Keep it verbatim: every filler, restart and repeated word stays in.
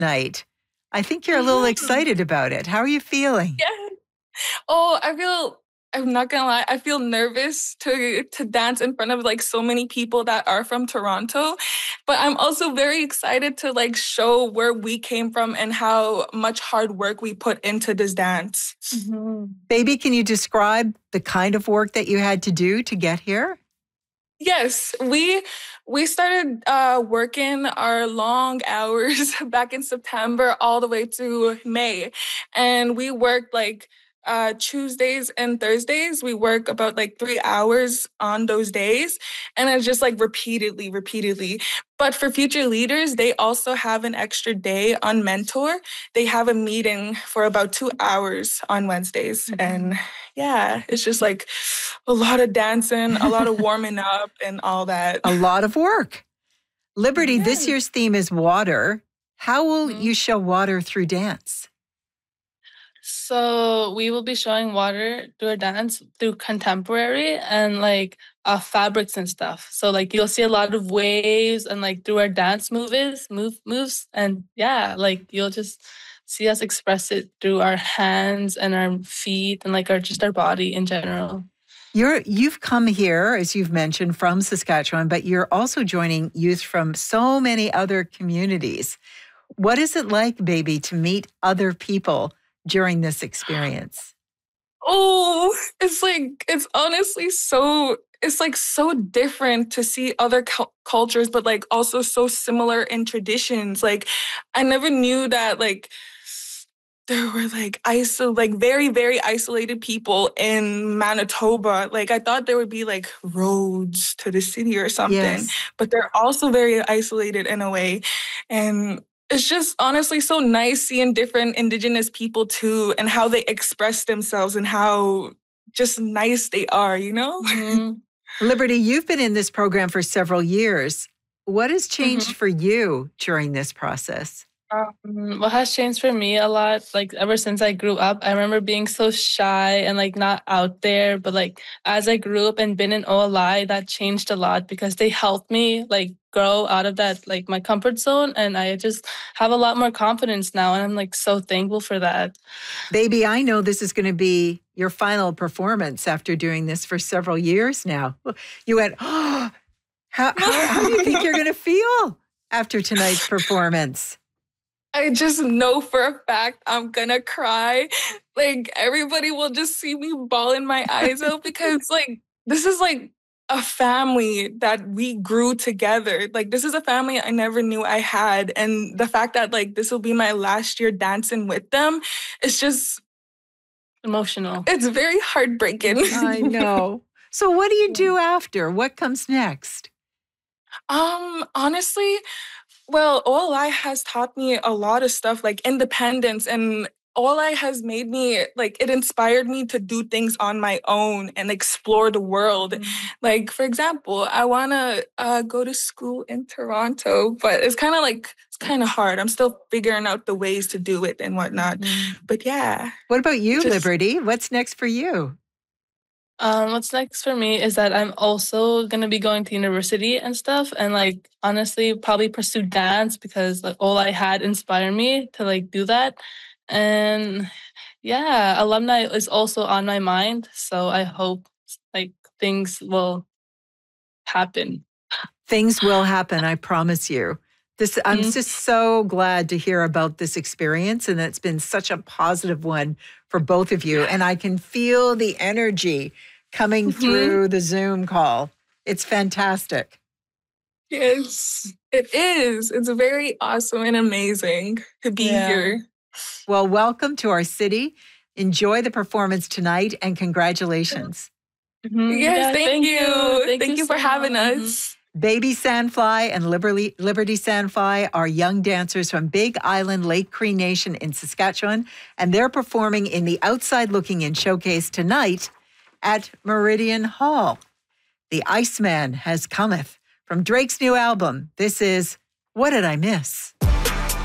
night. I think you're a little excited about it. How are you feeling? Yeah. Oh, I feel, I'm not gonna lie, I feel nervous to to dance in front of like so many people that are from Toronto. But I'm also very excited to like show where we came from and how much hard work we put into this dance. Mm-hmm. Baby, can you describe the kind of work that you had to do to get here? Yes, we we started uh, working our long hours back in September all the way to May, and we worked like uh, Tuesdays and Thursdays. We work about like three hours on those days, and it's just like repeatedly, repeatedly. But for future leaders, they also have an extra day on Mentor. They have a meeting for about two hours on Wednesdays, mm-hmm. and yeah, it's just like a lot of dancing, a lot of warming up and all that. A lot of work. Liberty, yeah. This year's theme is water. How will mm-hmm. you show water through dance? So we will be showing water through our dance through contemporary and like uh, fabrics and stuff. So like you'll see a lot of waves and like through our dance moves, move moves, and yeah, like you'll just see us express it through our hands and our feet and like our just our body in general. You're, you've come here, as you've mentioned, from Saskatchewan, but you're also joining youth from so many other communities. What is it like, baby, to meet other people during this experience? Oh, it's like, it's honestly so, it's like so different to see other cu- cultures, but like also so similar in traditions. Like I never knew that like, there were like iso- like very, very isolated people in Manitoba. Like I thought there would be like roads to the city or something, yes. But they're also very isolated in a way. And it's just honestly so nice seeing different Indigenous people too and how they express themselves and how just nice they are, you know? Mm-hmm. Liberty, you've been in this program for several years. What has changed mm-hmm. for you during this process? Um, what has changed for me a lot, like ever since I grew up, I remember being so shy and like not out there. But like as I grew up and been in O L I, that changed a lot because they helped me like grow out of that, like my comfort zone. And I just have a lot more confidence now. And I'm like so thankful for that. Baby, I know this is going to be your final performance after doing this for several years now. You went, oh, how, how, how do you think you're going to feel after tonight's performance? I just know for a fact I'm gonna cry. Like everybody will just see me bawling my eyes out because like this is like a family that we grew together. Like this is a family I never knew I had. And the fact that like this will be my last year dancing with them, it's just emotional. It's very heartbreaking. I know. So what do you do after? What comes next? Um, honestly, well, O L I has taught me a lot of stuff like independence, and O L I has made me like it inspired me to do things on my own and explore the world. Mm-hmm. Like, for example, I want to uh, go to school in Toronto, but it's kind of like it's kind of hard. I'm still figuring out the ways to do it and whatnot. Mm-hmm. But yeah. What about you, just, Liberty? What's next for you? Um, what's next for me is that I'm also going to be going to university and stuff. And like, honestly, probably pursue dance because like all I had inspired me to like do that. And yeah, alumni is also on my mind. So I hope like things will happen. Things will happen. I promise you. This, I'm mm-hmm. just so glad to hear about this experience. And it's been such a positive one for both of you. And I can feel the energy coming mm-hmm. through the Zoom call. It's fantastic. Yes, it is. It's very awesome and amazing to be yeah. here. Well, welcome to our city. Enjoy the performance tonight and congratulations. Mm-hmm. Yes, yeah, thank, thank you. you. Thank, thank you, you for so having much. us. Baby Sandfly and Liberty, Liberty Sandfly are young dancers from Big Island Lake Cree Nation in Saskatchewan, and they're performing in the Outside Looking In showcase tonight at Meridian Hall. The Iceman Has Cometh from Drake's new album. This is What Did I Miss?